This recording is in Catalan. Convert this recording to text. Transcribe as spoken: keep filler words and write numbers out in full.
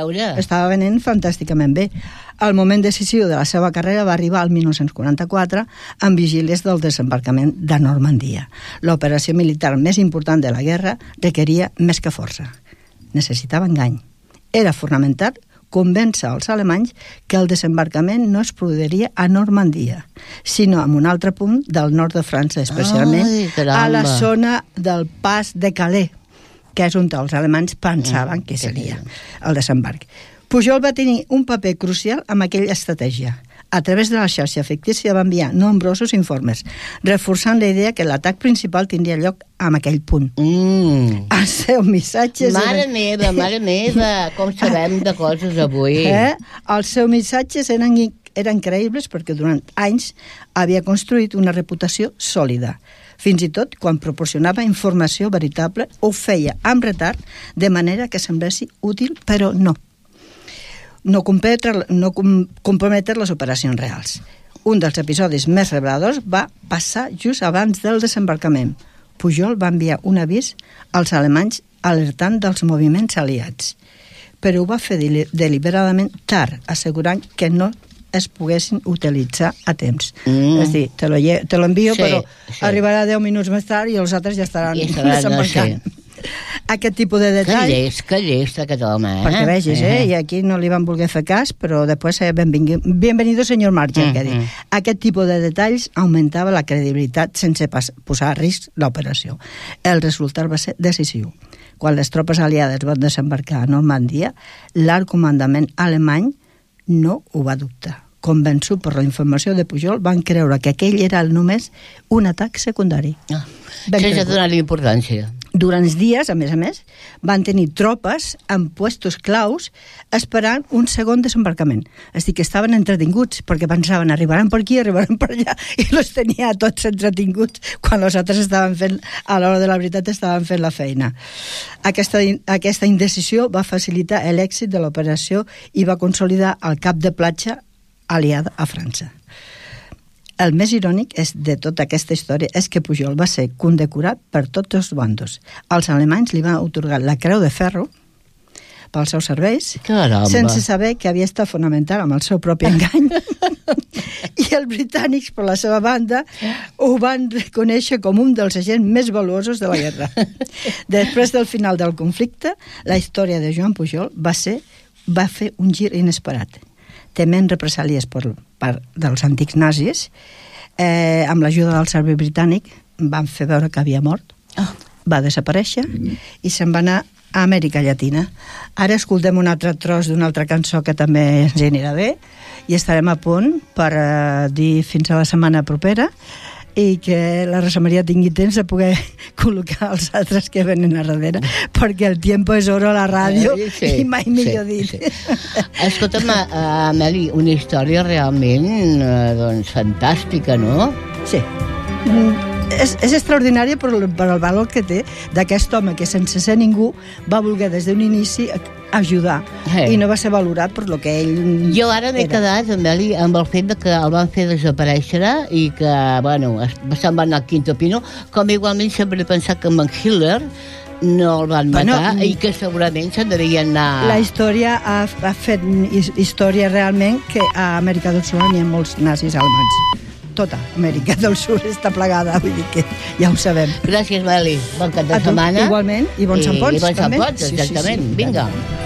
veure. estava venent fantàsticament bé. El moment decisiu de la seva carrera va arribar al mil nou-cents quaranta-quatre amb vigílies del desembarcament de Normandia. L'operació militar més important de la guerra requeria més que força. Necessitava engany. Era fonamental convèncer els alemanys que el desembarcament no es produiria a Normandia, sinó en un altre punt del nord de França, especialment Ai, a la zona del pas de Calais, que és on els alemanys pensaven que seria el desembarc. Pujol va tenir un paper crucial amb aquella estratègia. A través de la xarxa fictícia va enviar nombrosos informes, reforçant la idea que l'atac principal tindria lloc en aquell punt. Mm. Els seus missatges... Mare eren... meva, mare meva, com sabem de coses avui. Eh? Els seus missatges eren, eren creïbles perquè durant anys havia construït una reputació sòlida. Fins i tot quan proporcionava informació veritable ho feia amb retard, de manera que semblessi útil, però no. No comprometre, no comprometre les operacions reals. Un dels episodis més reveladors va passar just abans del desembarcament. Pujol va enviar un avís als alemanys alertant dels moviments aliats, però ho va fer deliberadament tard, assegurant que no es poguessin utilitzar a temps. Mm. És a dir, te lo, te lo envio, sí, però sí. Arribarà deu minuts més tard i els altres ja estaran, I estaran desembarcant. No sé. Aquest tipus de detall... Que llest, que llest aquest home, eh? Perquè vegis, eh? I aquí no li van voler fer cas, però després eh, benvenido, senyor Marge, mm, que dir. Mm. Aquest tipus de detalls augmentava la credibilitat sense pas, posar a risc l'operació. El resultat va ser decisiu. Quan les tropes aliades van desembarcar a Normandia, l'alt comandament alemany no ho va dubtar. Convençut per la informació de Pujol, van creure que aquell era només un atac secundari. Ah, sense donar-li importància. Durant dies, a més a més, van tenir tropes en puestos claus esperant un segon desembarcament. És dir, que estaven entretinguts, perquè pensaven, arribaran per aquí, arribaran per allà, i els tenia tots entretinguts quan els altres estaven fent, a l'hora de la veritat, estaven fent la feina. Aquesta, aquesta indecisió va facilitar l'èxit de l'operació i va consolidar el cap de platja aliat a França. El més irònic és de tota aquesta història és que Pujol va ser condecorat per tots els bandos. Els alemanys li van atorgar la Creu de Ferro pels seus serveis, Caramba. Sense saber que havia estat fonamental amb el seu propi engany. I els britànics, per la seva banda, ho van reconèixer com un dels agents més valuosos de la guerra. Després del final del conflicte, la història de Joan Pujol va, ser, va fer un gir inesperat. Tement represàlies per, per dels antics nazis, eh, amb l'ajuda del servei britànic van fer veure que havia mort, oh. va desaparèixer i se'n va anar a Amèrica Llatina. Ara escoltem un altre tros d'una altra cançó que també ens anirà bé i estarem a punt per eh, dir fins a la setmana propera i que la Rosa Maria tingui temps de poder col·locar els altres que venen a darrere, perquè el tiempo és oro a la ràdio eh, sí, i mai millor sí, dit. Sí. Escolta'm, Ameli, una història realment eh, doncs, fantàstica, no? Sí. Mm. És, és extraordinària per, per el valor que té d'aquest home que sense ser ningú va voler des d'un inici ajudar hey. I no va ser valorat per lo que ell jo ara m'he quedat Ameli, amb el fet de que el van fer desaparèixer i que bueno, se'n va anar al Quinto Pino, com igualment sempre he pensat que amb en Hitler no el van matar bueno, i que segurament se'n devien anar... La història ha, ha fet història realment que a Amèrica del Sud hi ha molts nazis alemanys. Tota Amèrica del Sud està plegada, vull dir que ja ho sabem. Gràcies, Meli. Bon cap de setmana. Igualment, i bons Sant Ponç. I bons Sant Ponç, exactament. Sí, sí, sí. Vinga.